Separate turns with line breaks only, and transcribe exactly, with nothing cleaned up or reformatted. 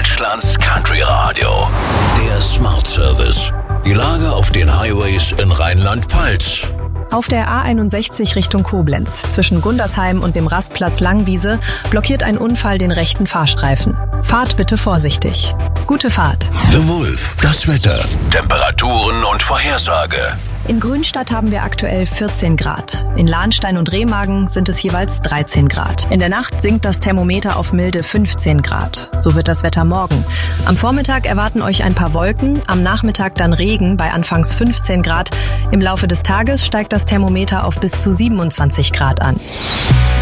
Deutschlands Country Radio. Der Smart Service. Die Lage auf den Highways in Rheinland-Pfalz.
Auf der A einundsechzig Richtung Koblenz zwischen Gundersheim und dem Rastplatz Langwiese blockiert ein Unfall den rechten Fahrstreifen. Fahrt bitte vorsichtig. Gute Fahrt.
The Wolf. Das Wetter. Temperaturen und Vorhersage.
In Grünstadt haben wir aktuell vierzehn Grad. In Lahnstein und Remagen sind es jeweils dreizehn Grad. In der Nacht sinkt das Thermometer auf milde fünfzehn Grad. So wird das Wetter morgen. Am Vormittag erwarten euch ein paar Wolken, am Nachmittag dann Regen bei anfangs fünfzehn Grad. Im Laufe des Tages steigt das Thermometer auf bis zu siebenundzwanzig Grad an.